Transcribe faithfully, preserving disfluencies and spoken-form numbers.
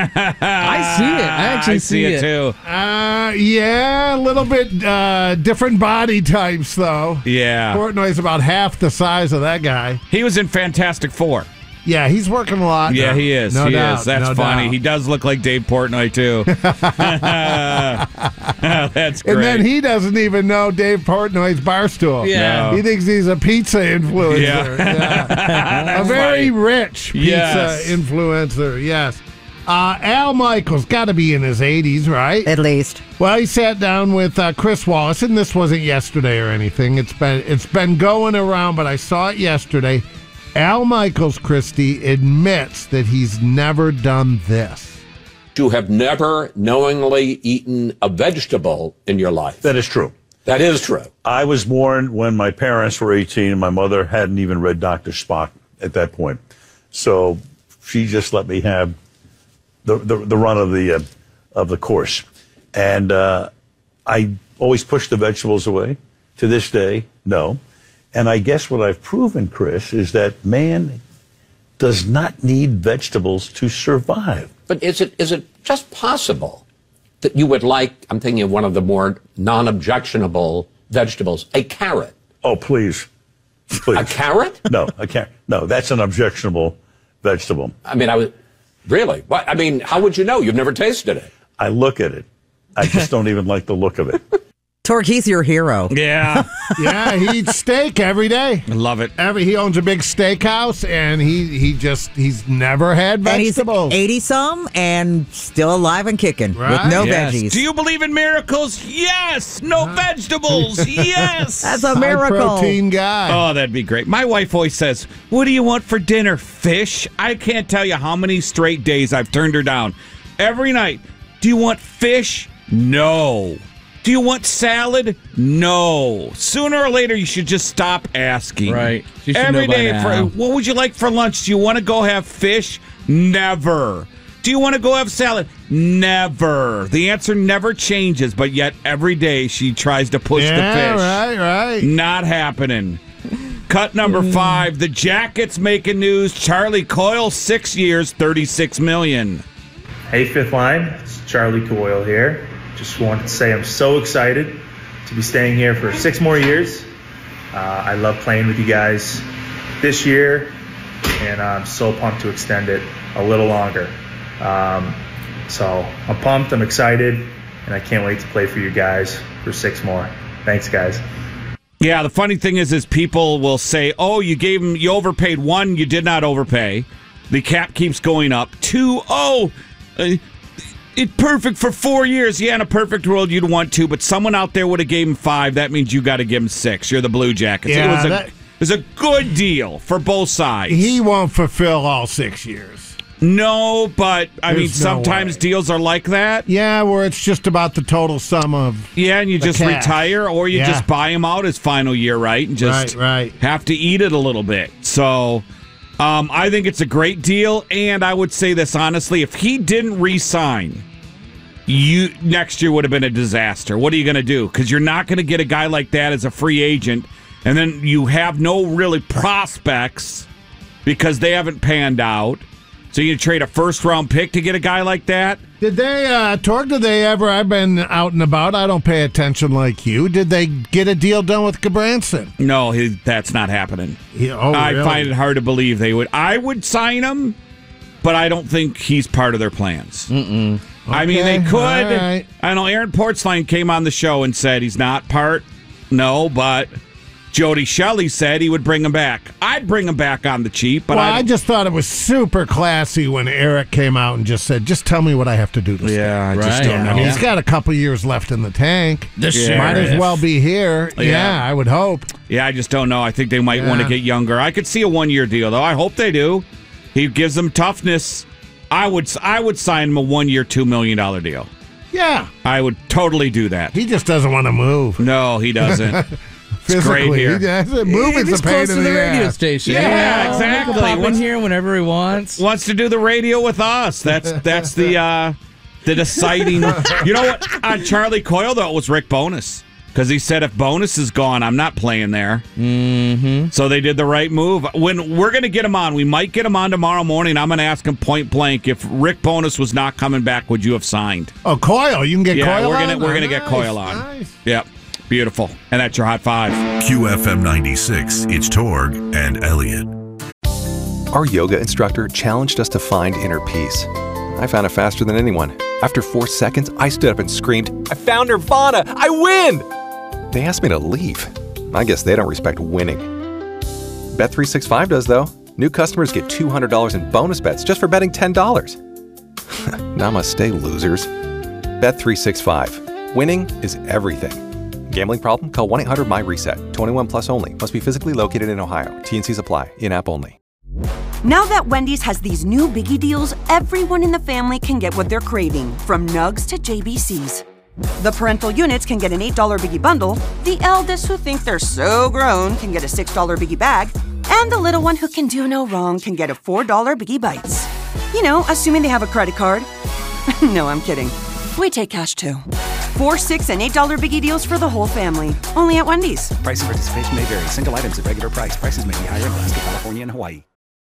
I see it. I actually I see, see it, it. too. Uh, yeah, a little bit uh, different body types, though. Yeah. Portnoy's about half the size of that guy. He was in Fantastic Four. Yeah, he's working a lot. Yeah, now. he is. No he doubt. is. That's no funny. doubt. He does look like Dave Portnoy, too. That's great. And then he doesn't even know Dave Portnoy's Barstool. Yeah. No. He thinks he's a pizza influencer. Yeah. Yeah. A very rich pizza Yes. influencer, yes. Uh, Al Michaels got to be in his eighties, right? At least. Well, he sat down with uh, Chris Wallace, and this wasn't yesterday or anything. It's been it's been going around, but I saw it yesterday. Al Michaels, Christy, admits that he's never done this. You have never knowingly eaten a vegetable in your life. That is true. That is true. I was born when my parents were eighteen, and my mother hadn't even read Doctor Spock at that point. So she just let me have the the, the run of the uh, of the course, and uh, I always pushed the vegetables away. To this day, no. And I guess what I've proven, Chris, is that man does not need vegetables to survive. But is it is it just possible that you would like, I'm thinking of one of the more non-objectionable vegetables, a carrot? Oh, please. Please. A carrot? No, a carrot. No, that's an objectionable vegetable. I mean, I was, really? What? I mean, how would you know? You've never tasted it. I look at it. I just don't even like the look of it. Torque, he's your hero. Yeah. Yeah, he eats steak every day. I love it. Every he owns a big steakhouse, and he he just he's never had vegetables. And he's eighty some and still alive and kicking Right. with no Yes. veggies. Do you believe in miracles? Yes. No vegetables. Yes. That's a High miracle. protein guy. Oh, that'd be great. My wife always says, "What do you want for dinner? Fish?" I can't tell you how many straight days I've turned her down. Every night, do you want fish? No. Do you want salad? No. Sooner or later, you should just stop asking. Right. You should Every know by day, now. for, what would you like for lunch? Do you want to go have fish? Never. Do you want to go have salad? Never. The answer never changes, but yet every day she tries to push yeah, the fish. right, right. Not happening. Cut number five. The Jackets making news. Charlie Coyle, six years, thirty-six million dollars. Hey, Fifth Line. It's Charlie Coyle here. Just wanted to say I'm so excited to be staying here for six more years. Uh, I love playing with you guys this year, and I'm so pumped to extend it a little longer. Um, so I'm pumped, I'm excited, and I can't wait to play for you guys for six more. Thanks, guys. Yeah, the funny thing is, is people will say, "Oh, you gave him, you overpaid." One, you did not overpay. The cap keeps going up. Two, oh, uh, it's perfect for four years. Yeah, in a perfect world, you'd want two, but someone out there would have gave him five. That means you got to give him six. You're the Blue Jackets. Yeah, it was a, that- it was a good deal for both sides. He won't fulfill all six years. No, but I mean, There's no sometimes way. deals are like that. Yeah, where it's just about the total sum of. Yeah, and you The just cash. retire, or you Yeah. just buy him out his final year, right? And just Right, right. have to eat it a little bit. So um, I think it's a great deal, and I would say this honestly: if he didn't re-sign, you next year would have been a disaster. What are you going to do? Because you're not going to get a guy like that as a free agent, and then you have no really prospects because they haven't panned out. So you trade a first round pick to get a guy like that? Did they, uh, Torque, did they ever, I've been out and about, I don't pay attention like you. Did they get a deal done with Gabranson? No, he, that's not happening. He, oh, I really? find it hard to believe they would. I would sign him, but I don't think he's part of their plans. Mm-mm. I mean, they Okay, could. all right. I know Aaron Portzline came on the show and said he's not part. No, but Jody Shelley said he would bring him back. I'd bring him back on the cheap, but well, I, I just thought it was super classy when Eric came out and just said, just tell me what I have to do to stay. yeah, I just Right. don't I know. mean, he's got a couple years left in the tank. The Yeah. Might as sheriff. well be here. Yeah. Yeah, I would hope. Yeah, I just don't know. I think they might Yeah. want to get younger. I could see a one-year deal, though. I hope they do. He gives them toughness. I would, I would sign him a one-year, two million dollar deal. Yeah, I would totally do that. he just doesn't want to move. No, he doesn't. It's great Physically, here. He does- moving's He's a pain close in to the the radio ass. station. Yeah, He exactly. can pop in What's- here whenever he wants. Wants to do the radio with us. That's that's the uh, the deciding. You know what? On Charlie Coyle, though, it was Rick Bowness. Because he said if bonus is gone, I'm not playing there. Mm-hmm. So they did the right move. When we're going to get him on, we might get him on tomorrow morning. I'm going to ask him point blank, if Rick Bowness was not coming back, would you have signed? Oh, Coyle. You can get yeah, Coyle we're on? gonna, we're going to Oh, get Coyle nice, on. nice. Yep. Beautiful. And that's your Hot Five. Q F M ninety-six, it's Torg and Elliot. Our yoga instructor challenged us to find inner peace. I found it faster than anyone. After four seconds, I stood up and screamed, I found Nirvana! I win! They asked me to leave. I guess they don't respect winning. Bet three sixty-five does, though. New customers get two hundred dollars in bonus bets just for betting ten dollars. Namaste, losers. Bet three sixty-five. Winning is everything. Gambling problem? Call one eight hundred my reset. twenty-one plus only. Must be physically located in Ohio. T N Cs apply. In-app only. Now that Wendy's has these new biggie deals, everyone in the family can get what they're craving, from nugs to J B Cs. The parental units can get an eight dollar biggie bundle, the eldest who think they're so grown can get a six dollar biggie bag, and the little one who can do no wrong can get a four dollar biggie bites. You know, assuming they have a credit card. No, I'm kidding. We take cash too. Four, six, and eight dollar biggie deals for the whole family. Only at Wendy's. Price and participation may vary. Single items at regular price. Prices may be higher in Alaska, California, and Hawaii.